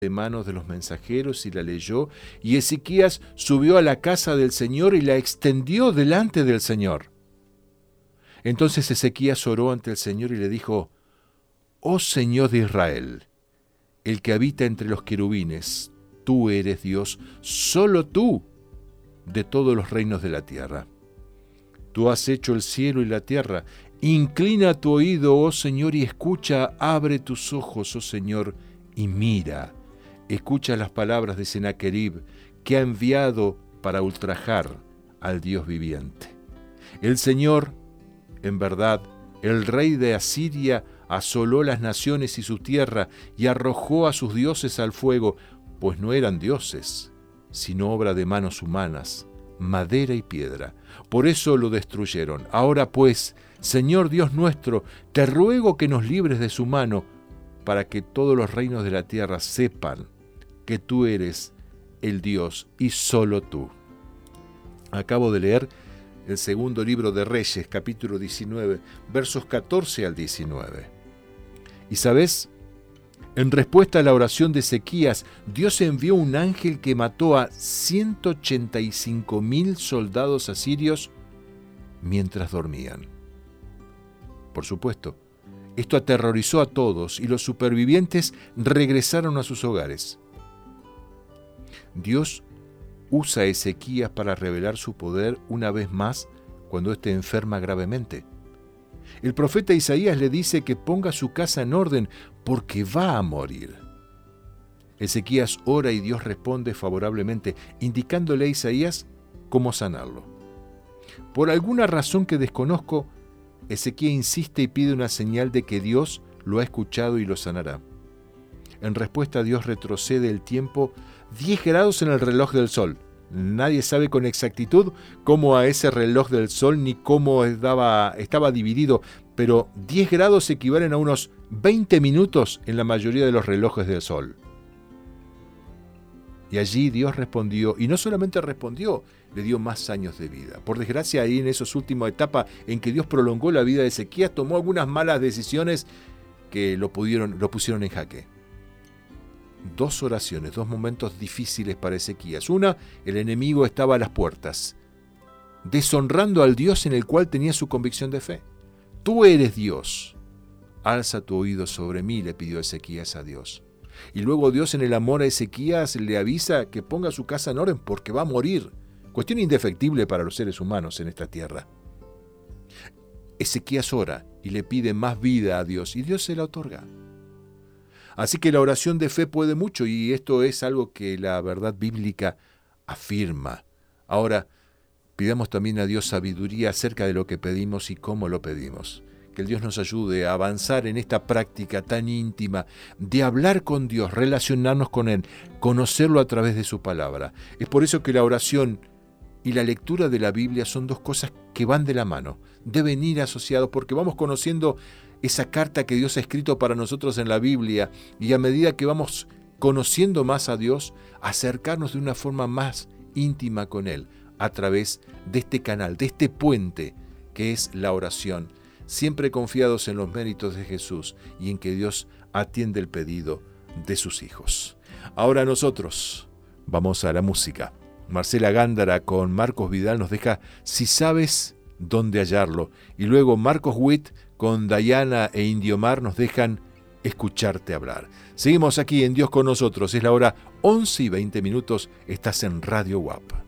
de manos de los mensajeros y la leyó, y Ezequías subió a la casa del Señor y la extendió delante del Señor. Entonces Ezequías oró ante el Señor y le dijo: «Oh Señor de Israel, el que habita entre los querubines, tú eres Dios, solo tú, de todos los reinos de la tierra. Tú has hecho el cielo y la tierra. Inclina tu oído, oh Señor, y escucha. Abre tus ojos, oh Señor, y mira. Escucha las palabras de Sennacherib, que ha enviado para ultrajar al Dios viviente. El Señor, en verdad, el rey de Asiria, asoló las naciones y su tierra y arrojó a sus dioses al fuego, pues no eran dioses, sino obra de manos humanas, madera y piedra. Por eso lo destruyeron. Ahora pues, Señor Dios nuestro, te ruego que nos libres de su mano, para que todos los reinos de la tierra sepan que tú eres el Dios y solo tú». Acabo de leer el segundo libro de Reyes, capítulo 19, versos 14 al 19. ¿Y sabes? En respuesta a la oración de Ezequías, Dios envió un ángel que mató a 185,000 soldados asirios mientras dormían. Por supuesto, esto aterrorizó a todos y los supervivientes regresaron a sus hogares. Dios usa a Ezequías para revelar su poder una vez más cuando éste enferma gravemente. El profeta Isaías le dice que ponga su casa en orden porque va a morir. Ezequías ora y Dios responde favorablemente, indicándole a Isaías cómo sanarlo. Por alguna razón que desconozco, Ezequías insiste y pide una señal de que Dios lo ha escuchado y lo sanará. En respuesta, Dios retrocede el tiempo 10 grados en el reloj del sol. Nadie sabe con exactitud cómo a ese reloj del sol ni cómo estaba dividido, pero 10 grados equivalen a unos 20 minutos en la mayoría de los relojes del sol. Y allí Dios respondió, y no solamente respondió, le dio más años de vida. Por desgracia, ahí en esa última etapa en que Dios prolongó la vida de Ezequías, tomó algunas malas decisiones que lo pusieron en jaque. 2 oraciones, 2 momentos difíciles para Ezequías. Una, el enemigo estaba a las puertas, deshonrando al Dios en el cual tenía su convicción de fe. Tú eres Dios. Alza tu oído sobre mí, le pidió Ezequías a Dios. Y luego Dios, en el amor a Ezequías, le avisa que ponga su casa en orden porque va a morir. Cuestión indefectible para los seres humanos en esta tierra. Ezequías ora y le pide más vida a Dios y Dios se la otorga. Así que la oración de fe puede mucho y esto es algo que la verdad bíblica afirma. Ahora, pidamos también a Dios sabiduría acerca de lo que pedimos y cómo lo pedimos. Que el Dios nos ayude a avanzar en esta práctica tan íntima de hablar con Dios, relacionarnos con Él, conocerlo a través de su palabra. Es por eso que la oración y la lectura de la Biblia son 2 cosas que van de la mano, deben ir asociados porque vamos conociendo esa carta que Dios ha escrito para nosotros en la Biblia y a medida que vamos conociendo más a Dios, acercarnos de una forma más íntima con Él a través de este canal, de este puente que es la oración, siempre confiados en los méritos de Jesús y en que Dios atiende el pedido de sus hijos. Ahora nosotros vamos a la música. Marcela Gándara con Marcos Vidal nos deja Si sabes dónde hallarlo. Y luego Marcos Witt con Dayana e Indiomar nos dejan Escucharte hablar. Seguimos aquí en Dios con nosotros. Es la hora 11:20. Estás en Radio WAP.